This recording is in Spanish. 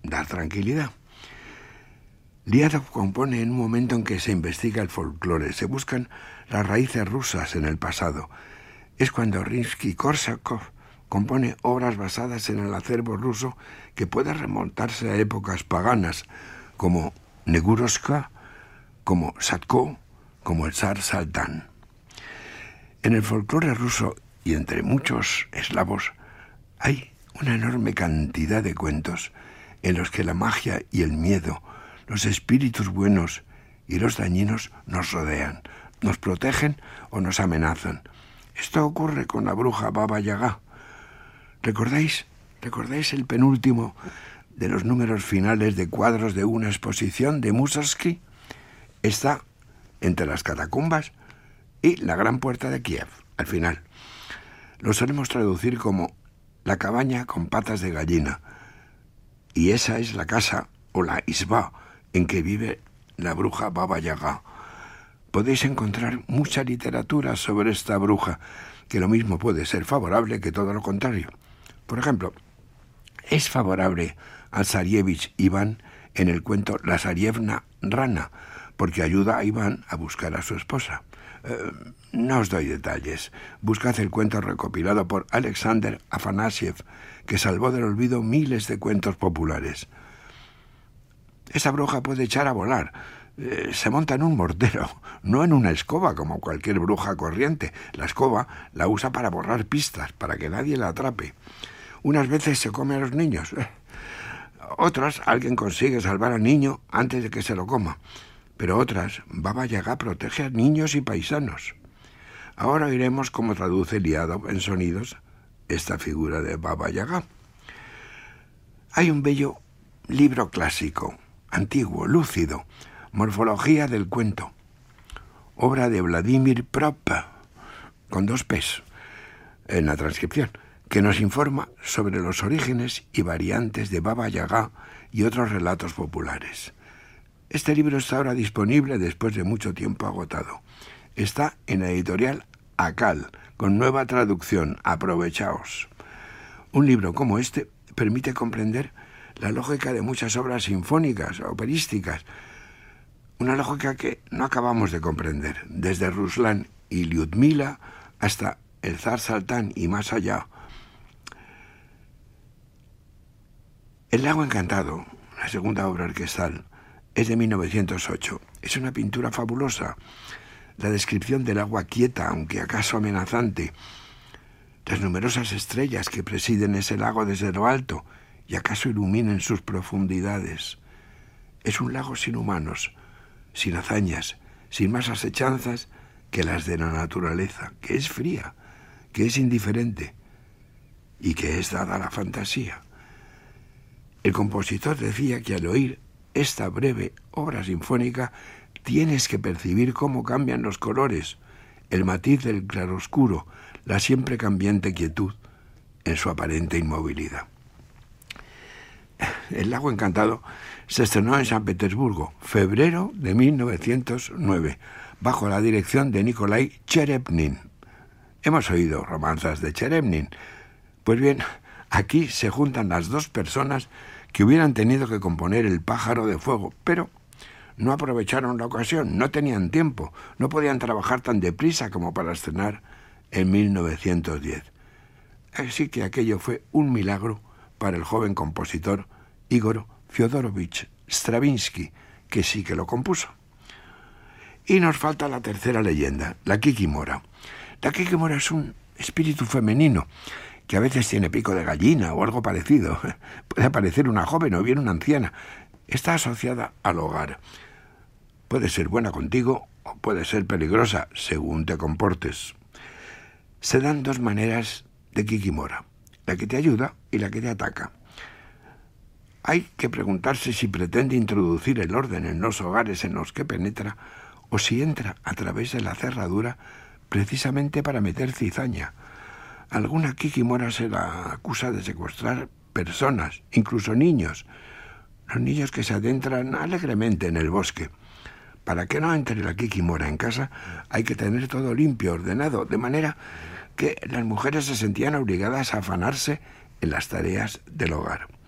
dar tranquilidad. Liadov compone en un momento en que se investiga el folclore, se buscan las raíces rusas en el pasado. Es cuando Rimsky-Korsakov compone obras basadas en el acervo ruso que puede remontarse a épocas paganas, como Negurovska, como Sadko, como el zar Saltán. En el folclore ruso y entre muchos eslavos hay una enorme cantidad de cuentos en los que la magia y el miedo, los espíritus buenos y los dañinos nos rodean, nos protegen o nos amenazan. Esto ocurre con la bruja Baba Yaga. ¿Recordáis el penúltimo de los números finales de cuadros de una exposición de Mussorgsky? Está entre las catacumbas y la gran puerta de Kiev, al final. Lo solemos traducir como la cabaña con patas de gallina. Y esa es la casa o la isba en que vive la bruja Baba Yaga. Podéis encontrar mucha literatura sobre esta bruja, que lo mismo puede ser favorable que todo lo contrario. Por ejemplo, es favorable al Tsarievich Iván en el cuento La Tsarievna Rana, porque ayuda a Iván a buscar a su esposa. No os doy detalles. Buscad el cuento recopilado por Alexander Afanasiev, que salvó del olvido miles de cuentos populares. Esa bruja puede echar a volar. Se monta en un mortero, no en una escoba como cualquier bruja corriente. La escoba la usa para borrar pistas, para que nadie la atrape. Unas veces se come a los niños. Otras, alguien consigue salvar al niño antes de que se lo coma. Pero otras, Baba Yaga protege a niños y paisanos. Ahora oiremos cómo traduce Liadov en sonidos esta figura de Baba Yaga. Hay un bello libro clásico, antiguo, lúcido, Morfología del cuento, obra de Vladimir Prop, con 2 P's en la transcripción, que nos informa sobre los orígenes y variantes de Baba Yaga y otros relatos populares. Este libro está ahora disponible después de mucho tiempo agotado. Está en la editorial Akal, con nueva traducción. Aprovechaos. Un libro como este permite comprender la lógica de muchas obras sinfónicas, operísticas, una lógica que no acabamos de comprender, desde Ruslan y Lyudmila hasta el zar Saltán y más allá. El lago encantado, la segunda obra orquestal, es de 1908. Es una pintura fabulosa. La descripción del agua quieta, aunque acaso amenazante, las numerosas estrellas que presiden ese lago desde lo alto y acaso iluminen sus profundidades. Es un lago sin humanos, sin hazañas, sin más asechanzas que las de la naturaleza, que es fría, que es indiferente y que es dada a la fantasía. El compositor decía que al oír esta breve obra sinfónica tienes que percibir cómo cambian los colores, el matiz del claroscuro, la siempre cambiante quietud en su aparente inmovilidad. El lago encantado se estrenó en San Petersburgo, febrero de 1909, bajo la dirección de Nikolai Cherepnin. Hemos oído romanzas de Cherepnin. Pues bien, aquí se juntan las 2 personas que hubieran tenido que componer El pájaro de fuego, pero no aprovecharon la ocasión, no tenían tiempo, no podían trabajar tan deprisa como para estrenar en 1910. Así que aquello fue un milagro para el joven compositor Igor Fyodorovich Stravinsky, que sí que lo compuso. Y nos falta la tercera leyenda, la Kikimora. La Kikimora es un espíritu femenino que a veces tiene pico de gallina o algo parecido. Puede aparecer una joven o bien una anciana. Está asociada al hogar. Puede ser buena contigo o puede ser peligrosa, según te comportes. Se dan 2 maneras de Kikimora, la que te ayuda y la que te ataca. Hay que preguntarse si pretende introducir el orden en los hogares en los que penetra o si entra a través de la cerradura precisamente para meter cizaña. Alguna Kikimora se la acusa de secuestrar personas, incluso niños. Los niños que se adentran alegremente en el bosque. Para que no entre la Kikimora en casa, hay que tener todo limpio, ordenado, de manera que las mujeres se sentían obligadas a afanarse en las tareas del hogar.